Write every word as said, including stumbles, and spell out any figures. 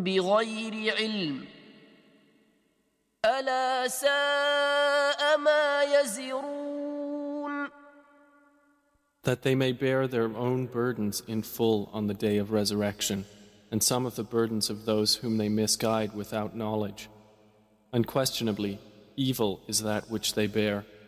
بغير علم ألا ساء ما يزرون. That they may bear their own burdens in full on the day of resurrection, and some of the burdens of those whom they misguide without knowledge. Unquestionably, evil is that which they bear.